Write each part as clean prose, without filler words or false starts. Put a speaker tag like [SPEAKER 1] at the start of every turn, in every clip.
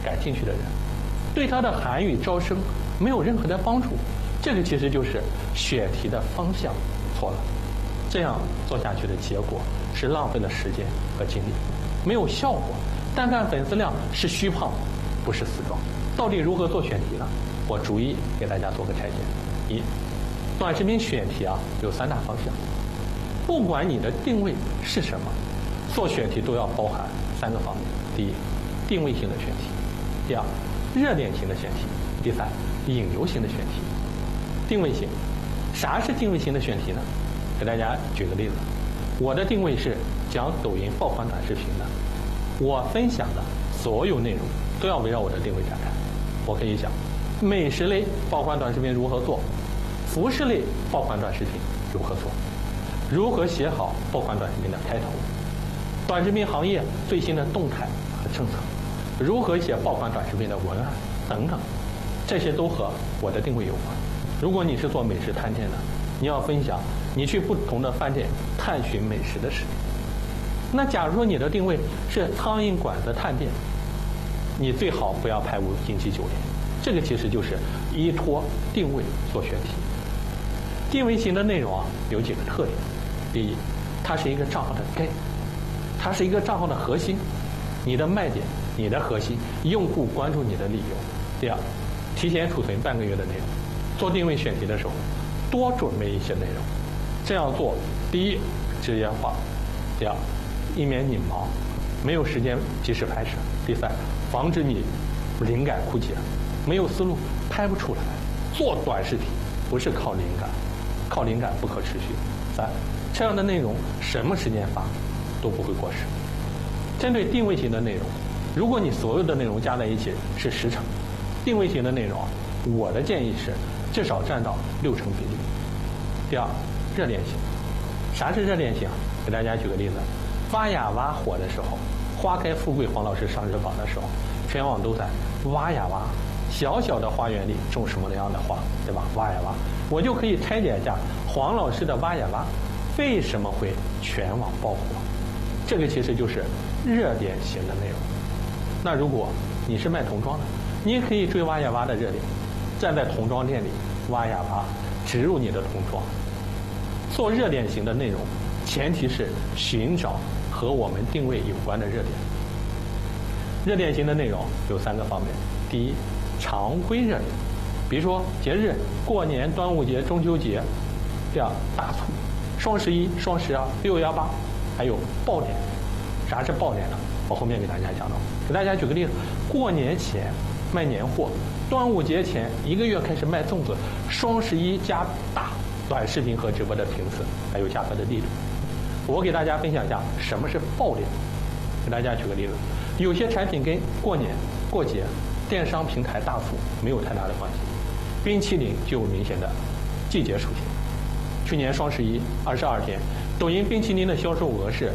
[SPEAKER 1] 感兴趣的人，对他的韩语招生没有任何的帮助。这个其实就是选题的方向错了，这样做下去的结果是浪费了时间和精力，没有效果。单看粉丝量是虚胖，不是死壮。到底如何做选题呢？我逐一给大家做个拆解。一，短视频选题有3大方向，不管你的定位是什么，做选题都要包含3个方面。第一，定位型的选题；第二，热点型的选题；第三，引流型的选题。定位型，啥是定位型的选题呢？给大家举个例子，我的定位是讲抖音爆款短视频的，我分享的所有内容都要围绕我的定位展开。我可以讲美食类爆款短视频如何做，服饰类爆款短视频如何做，如何写好爆款短视频的开头，短视频行业最新的动态和政策，如何写爆款短视频的文案等等，这些都和我的定位有关。如果你是做美食探店的，你要分享你去不同的饭店探寻美食的视频。那假如说你的定位是苍蝇馆子探店，你最好不要拍5星级酒店，这个其实就是依托定位做选题。定位型的内容有几个特点：第一，它是一个账号的根，它是一个账号的核心，你的卖点，你的核心，用户关注你的理由。第二，提前储存半个月的内容。做定位选题的时候，多准备一些内容，这样做，第一，直接化；第二，以免你忙，没有时间及时拍摄；第三，防止你灵感枯竭，没有思路拍不出来。做短视频不是靠灵感，靠灵感不可持续。三，这样的内容什么时间发都不会过时。针对定位型的内容，如果你所有的内容加在一起是10成，定位型的内容我的建议是至少占到6成比例。第二，热点型。啥是热点型？给大家举个例子，挖呀挖火的时候，花开富贵黄老师上热榜的时候，全网都在挖呀挖，小小的花园里种什么样的花，对吧？挖呀挖，我就可以拆解一下黄老师的挖呀挖为什么会全网爆火。这个其实就是热点型的内容。那如果你是卖童装的，你也可以追挖呀挖的热点，站在童装店里挖呀挖，植入你的童装。做热点型的内容，前提是寻找和我们定位有关的热点。热点型的内容有3个方面：第一，常规热点，比如说节日、过年、端午节、中秋节；第二，大促，双11、双12、618，还有爆点。啥是爆点呢？我后面给大家讲到。给大家举个例子，过年前卖年货，端午节前1个月开始卖粽子，双11加大短视频和直播的频次，还有价格的力度。我给大家分享一下什么是爆点。给大家举个例子，有些产品跟过年、过节、电商平台大促没有太大的关系，冰淇淋就有明显的季节属性。去年双11 22天，抖音冰淇淋的销售额是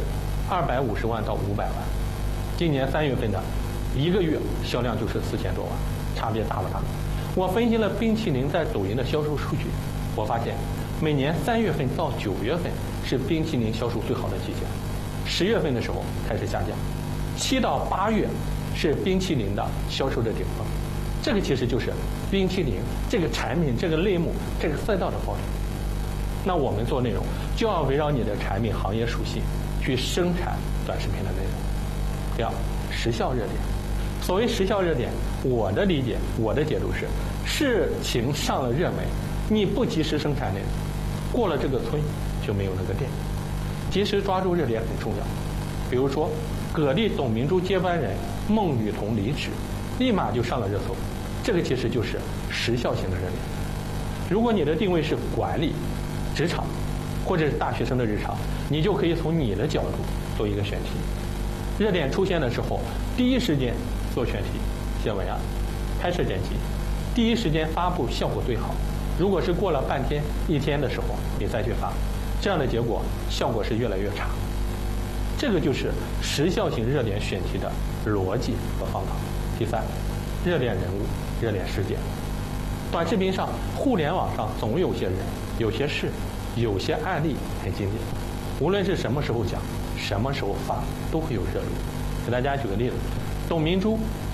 [SPEAKER 1] 250万到500万，今年3月份的1个月销量就是4000多万，差别大不大？我分析了冰淇淋在抖音的销售数据，我发现每年3月份到9月份是冰淇淋销售最好的季节，10月份的时候开始下降，7到8月是冰淇淋的销售的顶峰。这个其实就是冰淇淋这个产品、这个类目、这个赛道的爆点。那我们做内容就要围绕你的产品行业属性去生产短视频的内容。第二，时效热点。所谓时效热点，我的理解，我的解读是，事情上了热门，你不及时生产内容，过了这个村就没有那个店。及时抓住热点很重要。比如说，葛丽董明珠接班人孟雨桐离职，立马就上了热搜，这个其实就是时效型的热点。如果你的定位是管理、职场，或者是大学生的日常，你就可以从你的角度做一个选题。热点出现的时候，第一时间做选题、写文案、拍摄剪辑，第一时间发布效果最好。如果是过了半天、1天的时候，你再去发，这样的结果效果是越来越差。这个就是时效型热点选题的逻辑和方法。第三，热点人物、热点事件。短视频上、互联网上总有些人、有些事、有些案例很经典，无论是什么时候讲、什么时候发，都会有热度。给大家举个例子，董明珠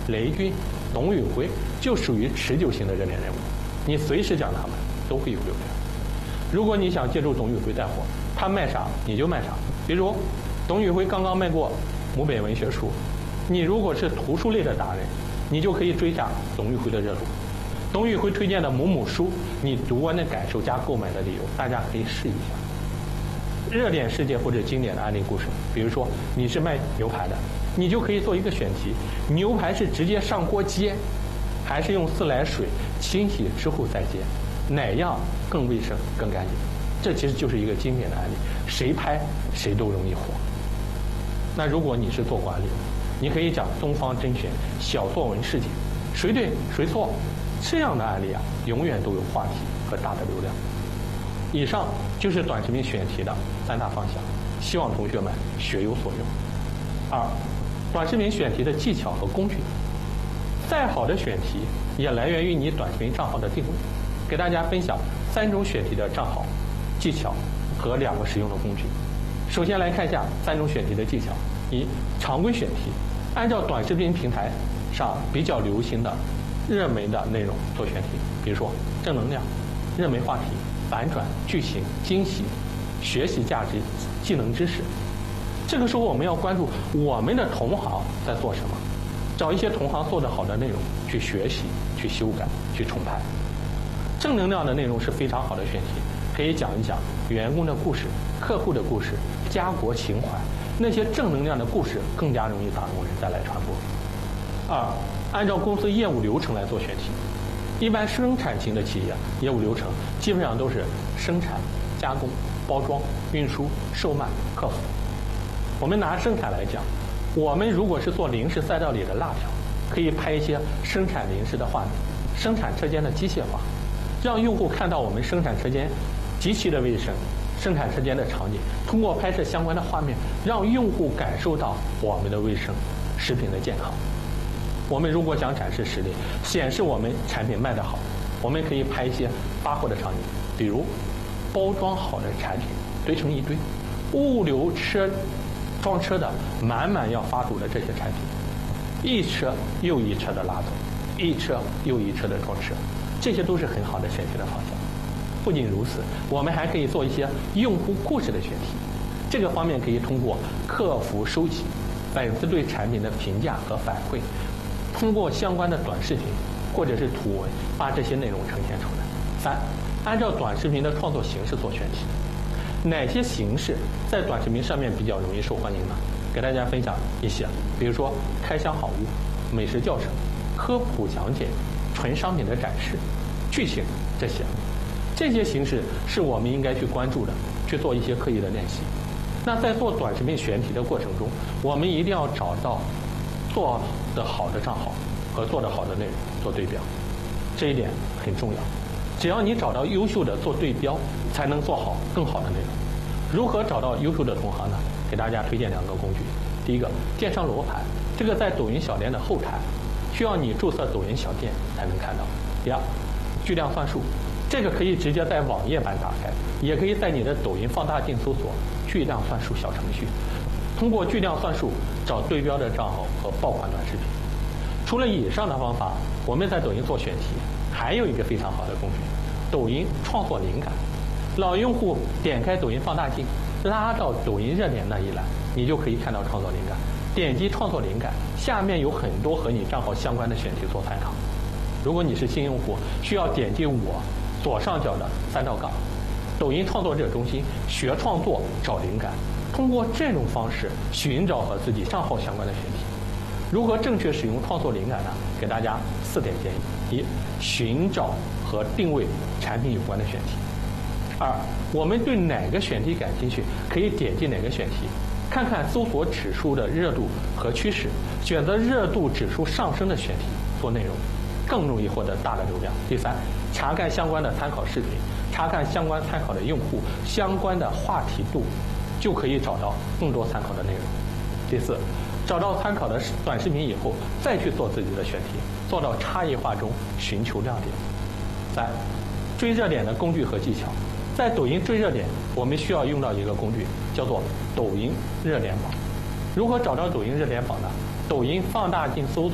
[SPEAKER 1] 雷军、董宇辉就属于持久型的热点人物，你随时讲他们都会有流量。如果你想借助董宇辉带火，他卖啥你就卖啥。比如董宇辉刚刚卖过母本文学书，你如果是图书类的达人，你就可以追下董宇辉的热度。董宇辉推荐的某某书，你读完的感受加购买的理由，大家可以试一下。热点事件或者经典的案例故事，比如说你是卖牛排的，你就可以做一个选题：牛排是直接上锅煎，还是用自来水清洗之后再煎？哪样更卫生、更干净？这其实就是一个经典的案例，谁拍谁都容易火。那如果你是做管理，你可以讲东方甄选小作文事件，谁对谁错？这样的案例啊，永远都有话题和大的流量。以上就是短视频选题的3大方向，希望同学们学有所用。2、短视频选题的技巧和工具。再好的选题也来源于你短视频账号的定位。给大家分享3种选题的账号、技巧和2个实用的工具。首先来看一下3种选题的技巧。1、常规选题，按照短视频平台上比较流行的热门的内容做选题，比如说正能量、热门话题、反转、剧情、惊喜、学习价值、技能知识。这个时候我们要关注我们的同行在做什么，找一些同行做得好的内容去学习、去修改、去重拍。正能量的内容是非常好的选题，可以讲一讲员工的故事、客户的故事、家国情怀，那些正能量的故事更加容易打动人，再来传播。2、按照公司业务流程来做选题。一般生产型的企业业务流程基本上都是生产、加工、包装、运输、售卖、客服。我们拿生产来讲，我们如果是做零食赛道里的辣条，可以拍一些生产零食的画面，生产车间的机械化，让用户看到我们生产车间极其的卫生，生产车间的场景，通过拍摄相关的画面，让用户感受到我们的卫生、食品的健康。我们如果想展示实力，显示我们产品卖得好，我们可以拍一些发货的场景，比如包装好的产品堆成一堆，物流车装车的满满要发堵的这些产品，一车又一车的拉走，一车又一车的装车，这些都是很好的选题的方向。不仅如此，我们还可以做一些用户故事的选题，这个方面可以通过客服收集粉丝对产品的评价和反馈，通过相关的短视频或者是图文把这些内容呈现出来。3、按照短视频的创作形式做选题。哪些形式在短视频上面比较容易受欢迎呢？给大家分享一些，比如说开箱好物、美食教程、科普讲解、纯商品的展示、剧情这些。这些形式是我们应该去关注的，去做一些刻意的练习。那在做短视频选题的过程中，我们一定要找到做得好的账号和做得好的内容做对标，这一点很重要。只要你找到优秀的做对标，才能做好更好的内容。如何找到优秀的同行呢？给大家推荐2个工具。第一个，电商楼盘，这个在抖音小店的后台，需要你注册抖音小店才能看到。第2，巨量算术，这个可以直接在网页版打开，也可以在你的抖音放大镜搜索巨量算术小程序，通过巨量算术找对标的账号和爆款短视频。除了以上的方法，我们在抖音做选题还有一个非常好的工具，抖音创作灵感。老用户点开抖音放大镜，拉到抖音热点那一栏，你就可以看到创作灵感。点击创作灵感，下面有很多和你账号相关的选题做参考。如果你是新用户，需要点击我左上角的3道杠，抖音创作者中心学创作找灵感，通过这种方式寻找和自己账号相关的选题。如何正确使用创作灵感呢？给大家4点建议：1、寻找和定位产品有关的选题；2、我们对哪个选题感兴趣，可以点击哪个选题，看看搜索指数的热度和趋势，选择热度指数上升的选题做内容，更容易获得大的流量。第3，查看相关的参考视频，查看相关参考的用户，相关的话题度，就可以找到更多参考的内容。第4，找到参考的短视频以后，再去做自己的选题，做到差异化中寻求亮点。3、追热点的工具和技巧。在抖音追热点，我们需要用到一个工具，叫做抖音热点榜。如何找到抖音热点榜呢？抖音放大镜搜索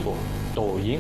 [SPEAKER 1] 抖音